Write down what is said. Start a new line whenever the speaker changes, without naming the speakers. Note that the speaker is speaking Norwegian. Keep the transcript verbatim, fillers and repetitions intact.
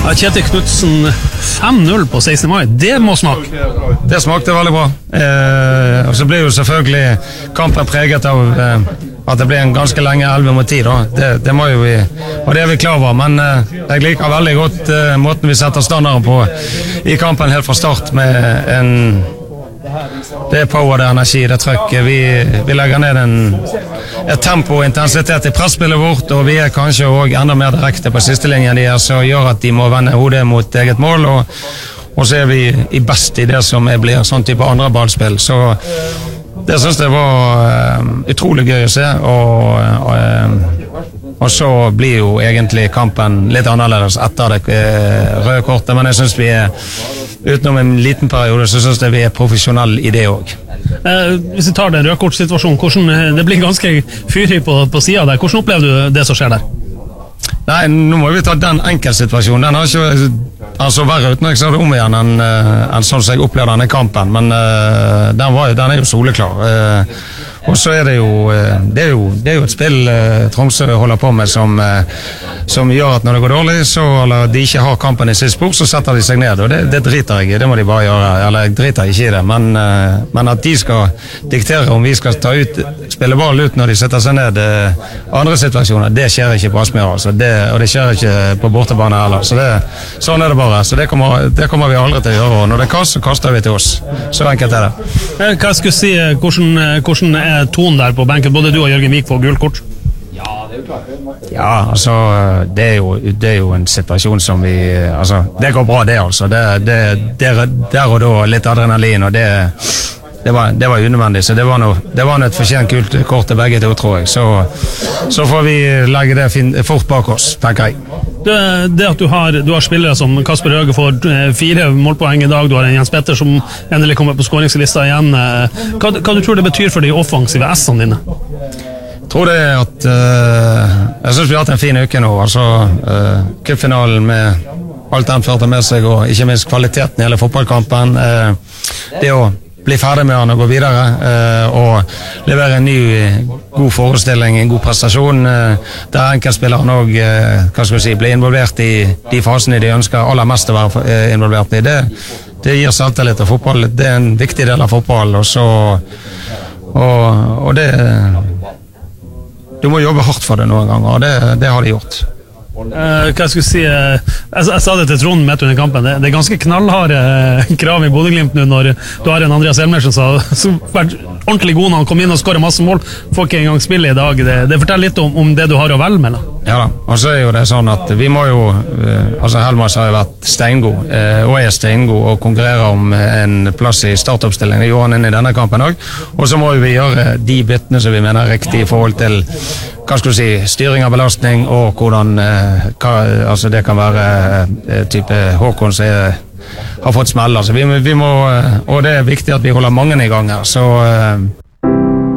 Ja, Kjetil Knutsen, fem null på sekstende mai, det må smake.
Det smakte veldig bra. Eh, og så ble jo selvfølgelig kampen preget av eh, at det ble en ganske lenge elleve mot ti. Det, det må jo vi, og det er vi klar over, men eh, jeg liker veldig godt eh, måten vi setter standarden på i kampen helt fra start med en det er power, det er energi, det er trøkk. Vi, vi legger ned en, et tempo og intensitet i presspillet vårt, og vi er kanskje også enda mer direkte på siste linjen de er, så gjør at de må vende hodet mot eget mål, og, og så er vi i best i det som blir sånn type andre ballspill. Så det synes jeg var uh, utrolig gøy å se, og, og, og så blir jo egentlig kampen litt annerledes etter det uh, røde kortet, men jeg synes vi er utenom en liten periode, så synes jeg vi er profesjonelle i det også.
Eh, hvis vi tar den rødkortsituasjonen, hvordan, det blir ganske fyrig på, på siden der. Hvordan opplever du det som skjer der?
Nei, nå må vi ta den enkeltsituasjonen. Den har ikke altså verre uten jeg ser det om igjen enn, enn sånn som jeg opplever denne kampen, men uh, den, var, den er jo soleklar. Uh, og så er det jo, uh, det er jo, det er jo et spill uh, Tromsø holder på med som, uh, som gjør at når det går dårlig, så, eller de ikke har kampen i sitt spor, så setter de seg ned, og det, det driter jeg i, det må de bare gjøre, eller jeg driter ikke i det, men, uh, men at de skal diktere om vi skal ta ut, spille ball ut når de setter seg ned, uh, andre situasjoner, det skjer ikke på Aspmyra, altså, det, og det skjer ikke på bortebane heller, så det, sånn er det bare, så det kommer, det kommer vi aldri til å gjøre, og når det kaster, så kaster vi til oss, så enkelt er det.
Hva jeg skulle si, hvordan, hvordan er tonen der på benken, både du og Jørgen Vik får gult kort?
Ja, altså, det er jo, det er jo en situasjon som vi, altså, det går bra det altså, det, det, det, der og da litt adrenalin, og det, det var, det var unødvendig, så det var noe, det var noe et fortjent kult kort til begge to, tror jeg, så, så får vi legge det fin, fort bak oss, tenker jeg.
Det, det at du har, du har spillere som Kasper Høge får fire målpoeng i dag, du har en Jens Petter som endelig kommer på skåringslista igjen, hva, hva du tror det betyr for de offensive S-ene dine?
Jeg tror det er at uh, jeg synes vi har hatt en fin uke nå, altså uh, cupfinalen med alt den førte med seg, og ikke minst kvaliteten i hele fotballkampen, uh, det å bli ferdig med han og gå videre, uh, og levere en ny god forestilling, en god prestasjon, uh, der enkeltspilleren også, uh, hva skal vi si, blir involvert i de fasene de ønsker aller mest å være uh, involvert i. Det, det gir selvtillit til fotball, det er en viktig del av fotball, og så og, og det du må jobbe hardt for det noen ganger, og det, det har de gjort.
Uh, hva jeg skulle si, uh, jeg, jeg sa det til Trond midt under kampen, det, det er ganske knallharde uh, krav i Bodø-Glimt nå når du har en Andreas Elmer som sa, som vært ordentlig god når han kom inn og skåret masse mål, får ikke engang spille i dag, det, det forteller litt om, om det du har å velge med da.
Ja da, og så er jo det sånn at vi må jo, uh, altså Helmas har jo vært steingod, uh, og er steingod og konkurrerer om en plass i startoppstillingen, det gjorde han inn i denne kampen også, og så må vi gjøre de byttene som vi mener er riktig i forhold til hva skal du si, styring av belastning og hvordan eh, hva, altså det kan være eh, type Håkon som er, har fått smell, altså vi, vi må, og det er viktig at vi holder mange i gang her, så eh,